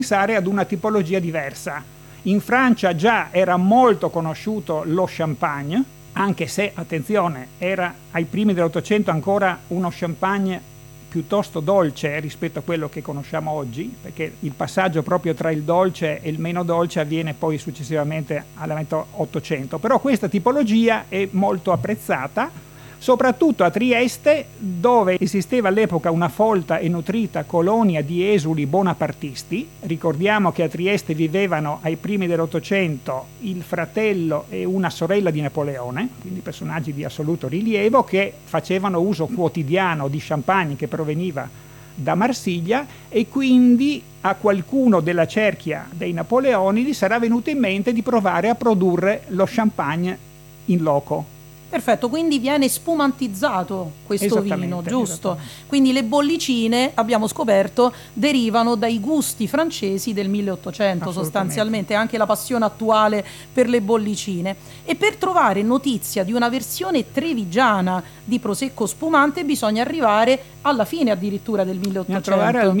pensare ad una tipologia diversa. In Francia già era molto conosciuto lo champagne, anche se, attenzione, era ai primi dell'Ottocento ancora uno champagne piuttosto dolce rispetto a quello che conosciamo oggi, perché il passaggio proprio tra il dolce e il meno dolce avviene poi successivamente alla metà Ottocento. Però questa tipologia è molto apprezzata, soprattutto a Trieste, dove esisteva all'epoca una folta e nutrita colonia di esuli bonapartisti. Ricordiamo che a Trieste vivevano ai primi dell'Ottocento il fratello e una sorella di Napoleone, quindi personaggi di assoluto rilievo, che facevano uso quotidiano di champagne che proveniva da Marsiglia, e quindi a qualcuno della cerchia dei Napoleonidi sarà venuto in mente di provare a produrre lo champagne in loco. Perfetto, quindi viene spumantizzato questo vino, giusto? Quindi le bollicine, abbiamo scoperto, derivano dai gusti francesi del 1800 sostanzialmente, anche la passione attuale per le bollicine. E per trovare notizia di una versione trevigiana di prosecco spumante bisogna arrivare alla fine addirittura del 1800. Bisogna trovare al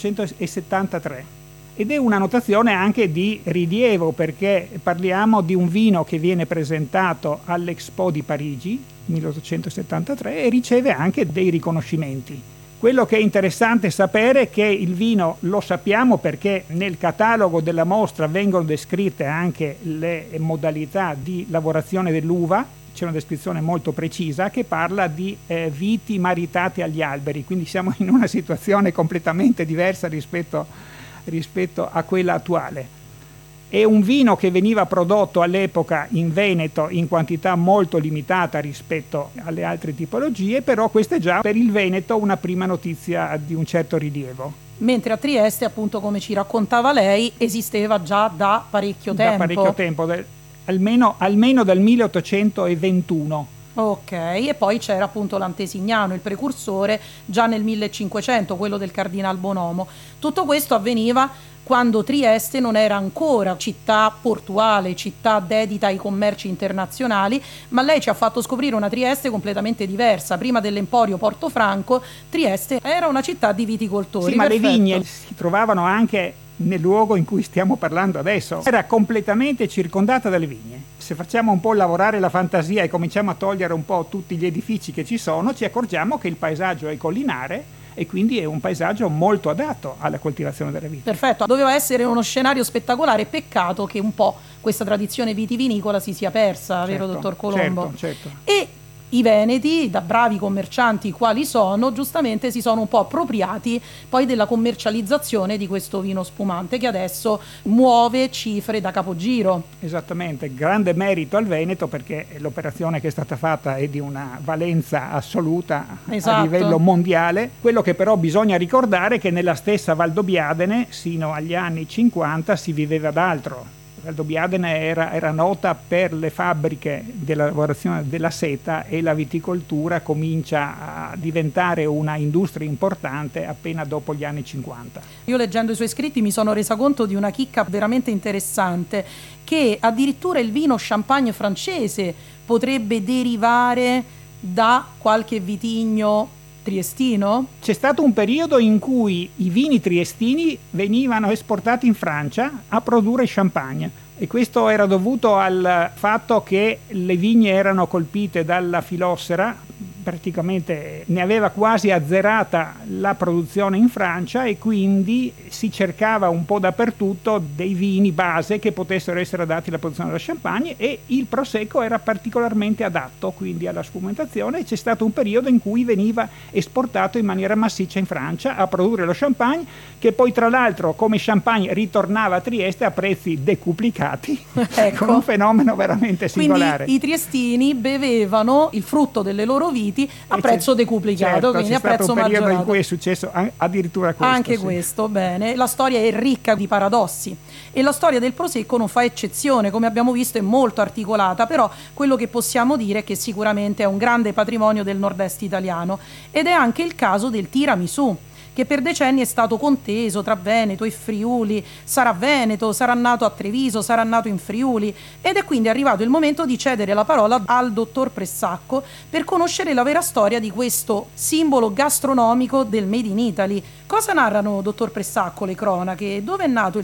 1873. Ed è una notazione anche di rilievo, perché parliamo di un vino che viene presentato all'Expo di Parigi 1873 e riceve anche dei riconoscimenti. Quello che è interessante sapere è che il vino lo sappiamo perché nel catalogo della mostra vengono descritte anche le modalità di lavorazione dell'uva. C'è una descrizione molto precisa che parla di viti maritate agli alberi, quindi siamo in una situazione completamente diversa rispetto a quella attuale. È un vino che veniva prodotto all'epoca in Veneto in quantità molto limitata rispetto alle altre tipologie, però questa è già per il Veneto una prima notizia di un certo rilievo. Mentre a Trieste, appunto, come ci raccontava lei, esisteva già da parecchio tempo. Da parecchio tempo, almeno dal 1821. Ok, e poi c'era appunto l'Antesignano, il precursore, già nel 1500, quello del Cardinal Bonomo. Tutto questo avveniva quando Trieste non era ancora città portuale, città dedita ai commerci internazionali, ma lei ci ha fatto scoprire una Trieste completamente diversa. Prima dell'Emporio Portofranco, Trieste era una città di viticoltori. Sì, ma le vigne si trovavano anche nel luogo in cui stiamo parlando adesso. Era completamente circondata dalle vigne. Se facciamo un po' lavorare la fantasia e cominciamo a togliere un po' tutti gli edifici che ci sono, ci accorgiamo che il paesaggio è collinare e quindi è un paesaggio molto adatto alla coltivazione delle vite. Perfetto, doveva essere uno scenario spettacolare, peccato che un po' questa tradizione vitivinicola si sia persa, certo, vero dottor Colombo? Certo. E i veneti, da bravi commercianti quali sono, giustamente si sono un po' appropriati poi della commercializzazione di questo vino spumante che adesso muove cifre da capogiro. Esattamente, grande merito al Veneto, perché l'operazione che è stata fatta è di una valenza assoluta a livello mondiale. Quello che però bisogna ricordare è che nella stessa Valdobbiadene sino agli anni 50 si viveva d'altro. Valdobbiadene era nota per le fabbriche della lavorazione della seta e la viticoltura comincia a diventare una industria importante appena dopo gli anni 50. Io leggendo i suoi scritti mi sono resa conto di una chicca veramente interessante, che addirittura il vino champagne francese potrebbe derivare da qualche vitigno triestino? C'è stato un periodo in cui i vini triestini venivano esportati in Francia a produrre champagne, e questo era dovuto al fatto che le vigne erano colpite dalla filossera, praticamente ne aveva quasi azzerata la produzione in Francia, e quindi si cercava un po' dappertutto dei vini base che potessero essere adatti alla produzione dello champagne, e il prosecco era particolarmente adatto quindi alla sfumentazione. C'è stato un periodo in cui veniva esportato in maniera massiccia in Francia a produrre lo champagne, che poi tra l'altro come champagne ritornava a Trieste a prezzi decuplicati, ecco. Con un fenomeno veramente singolare. Quindi i triestini bevevano il frutto delle loro viti a prezzo decuplicato, certo, quindi a prezzo maggiorato. C'è stato un periodo in cui è successo addirittura questo. Anche questo, bene. La storia è ricca di paradossi e la storia del prosecco non fa eccezione, come abbiamo visto è molto articolata, però quello che possiamo dire è che sicuramente è un grande patrimonio del nord-est italiano, ed è anche il caso del tiramisù, che per decenni è stato conteso tra Veneto e Friuli. Sarà Veneto, sarà nato a Treviso, sarà nato in Friuli, ed è quindi arrivato il momento di cedere la parola al dottor Pressacco per conoscere la vera storia di questo simbolo gastronomico del Made in Italy. Cosa narrano, dottor Pressacco, le cronache? Dove è nato